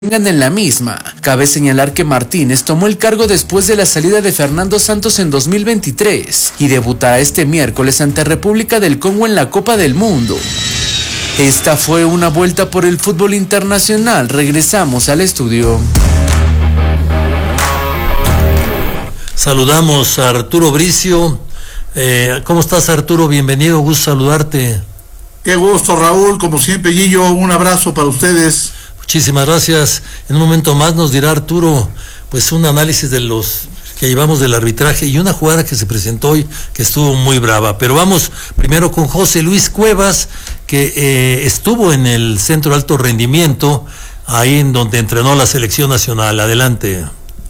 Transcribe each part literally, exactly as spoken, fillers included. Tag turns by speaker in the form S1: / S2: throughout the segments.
S1: en la misma. Cabe señalar que Martínez tomó el cargo después de la salida de Fernando Santos en dos mil veintitrés y debutará este miércoles ante República del Congo en la Copa del Mundo. Esta fue una vuelta por el fútbol internacional. Regresamos al estudio.
S2: Saludamos a Arturo Bricio. Eh, ¿Cómo estás, Arturo? Bienvenido, gusto saludarte.
S3: Qué gusto, Raúl, como siempre, Guillo, un abrazo para ustedes.
S2: Muchísimas gracias. En un momento más nos dirá Arturo, pues un análisis de los que llevamos del arbitraje y una jugada que se presentó hoy que estuvo muy brava. Pero vamos primero con José Luis Cuevas, que eh, estuvo en el Centro de Alto Rendimiento, ahí en donde entrenó la selección nacional. Adelante.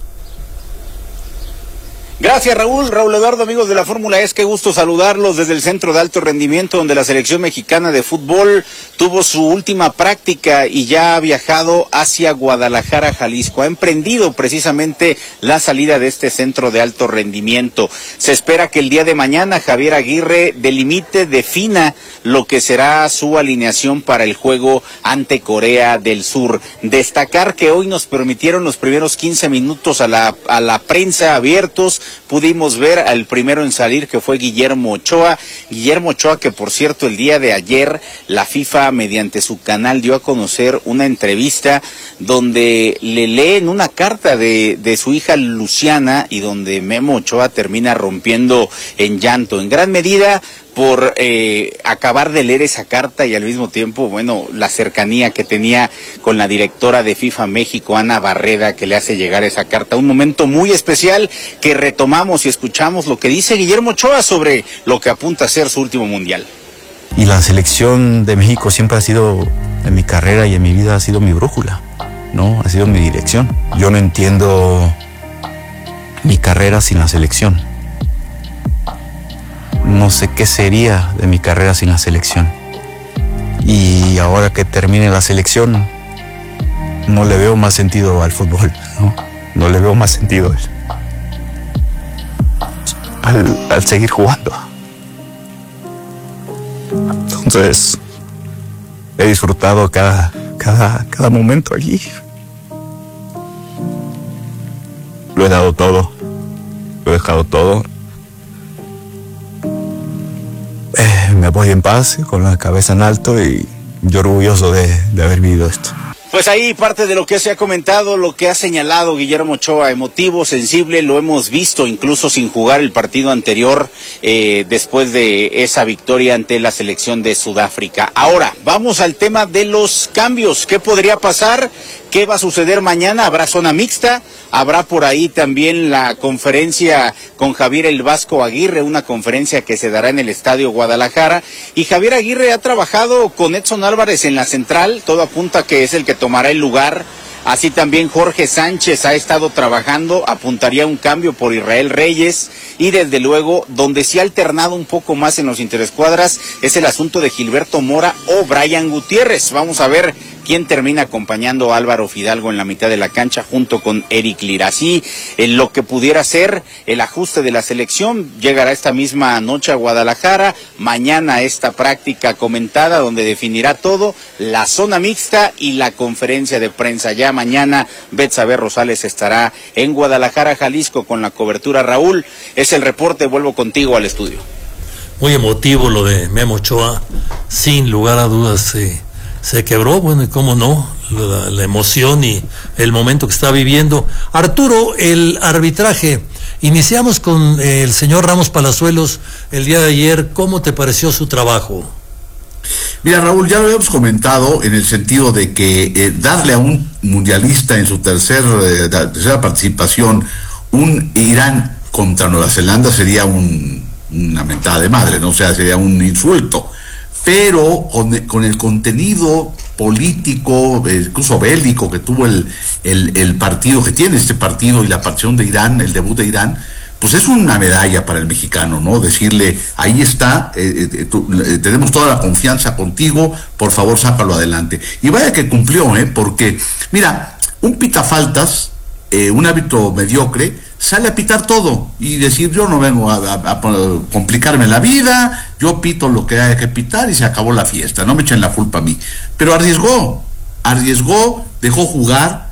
S4: Gracias, Raúl. Raúl Eduardo, amigos de la Fórmula E, qué gusto saludarlos desde el Centro de Alto Rendimiento, donde la selección mexicana de fútbol tuvo su última práctica y ya ha viajado hacia Guadalajara, Jalisco. Ha emprendido precisamente la salida de este Centro de Alto Rendimiento. Se espera que el día de mañana Javier Aguirre delimite, defina lo que será su alineación para el juego ante Corea del Sur. Destacar que hoy nos permitieron los primeros quince minutos a la, a la prensa abiertos. Pudimos ver al primero en salir, que fue Guillermo Ochoa. Guillermo Ochoa, que por cierto el día de ayer la FIFA mediante su canal dio a conocer una entrevista donde le leen una carta de, de su hija Luciana y donde Memo Ochoa termina rompiendo en llanto, en gran medida por eh, acabar de leer esa carta y al mismo tiempo, bueno, la cercanía que tenía con la directora de FIFA México, Ana Barreda, que le hace llegar esa carta. Un momento muy especial que retomamos y escuchamos lo que dice Guillermo Ochoa sobre lo que apunta a ser su último mundial.
S5: Y la selección de México siempre ha sido, en mi carrera y en mi vida, ha sido mi brújula, ¿no? Ha sido mi dirección. Yo no entiendo mi carrera sin la selección. No sé qué sería de mi carrera sin la selección. Y ahora que termine la selección, no le veo más sentido al fútbol, ¿no? No le veo más sentido al, al seguir jugando. Entonces, he disfrutado cada, cada, cada momento allí. Lo he dado todo, lo he dejado todo. Eh, me voy en paz, con la cabeza en alto y yo orgulloso de, de haber vivido esto.
S4: Pues ahí parte de lo que se ha comentado, lo que ha señalado Guillermo Ochoa, emotivo, sensible, lo hemos visto incluso sin jugar el partido anterior eh, después de esa victoria ante la selección de Sudáfrica. Ahora, vamos al tema de los cambios. ¿Qué podría pasar? ¿Qué va a suceder mañana? ¿Habrá zona mixta? Habrá por ahí también la conferencia con Javier El Vasco Aguirre, una conferencia que se dará en el Estadio Guadalajara. Y Javier Aguirre ha trabajado con Edson Álvarez en la central, todo apunta que es el que tomará el lugar. Así también Jorge Sánchez ha estado trabajando, apuntaría un cambio por Israel Reyes y desde luego donde sí ha alternado un poco más en los interescuadras es el asunto de Gilberto Mora o Brian Gutiérrez. Vamos a ver quién termina acompañando a Álvaro Fidalgo en la mitad de la cancha junto con Eric Lira. Así, en lo que pudiera ser el ajuste de la selección, llegará esta misma noche a Guadalajara, mañana esta práctica comentada donde definirá todo, la zona mixta y la conferencia de prensa. Ya mañana Betsabe Rosales estará en Guadalajara, Jalisco, con la cobertura. Raúl, es el reporte, vuelvo contigo al estudio.
S2: Muy emotivo lo de Memo Ochoa, sin lugar a dudas, eh. se quebró, bueno, y cómo no, la, la emoción y el momento que está viviendo. Arturo, el arbitraje, iniciamos con eh, el señor Ramos Palazuelos el día de ayer. ¿Cómo te pareció su trabajo?
S3: Mira, Raúl, ya lo habíamos comentado en el sentido de que eh, darle a un mundialista en su tercer, eh, tercera participación un Irán contra Nueva Zelanda sería un, una mentada de madre, ¿no? O sea, sería un insulto. Pero con, con el contenido político, eh, incluso bélico que tuvo el, el, el partido, que tiene este partido y la participación de Irán, el debut de Irán, pues es una medalla para el mexicano, ¿no? Decirle, ahí está, eh, eh, tú, eh, tenemos toda la confianza contigo, por favor sácalo adelante. Y vaya que cumplió, ¿eh? Porque, mira, un pitafaltas, eh, un árbitro mediocre, sale a pitar todo y decir, yo no vengo a, a, a complicarme la vida, yo pito lo que hay que pitar y se acabó la fiesta, no me echen la culpa a mí. Pero arriesgó, arriesgó, dejó jugar,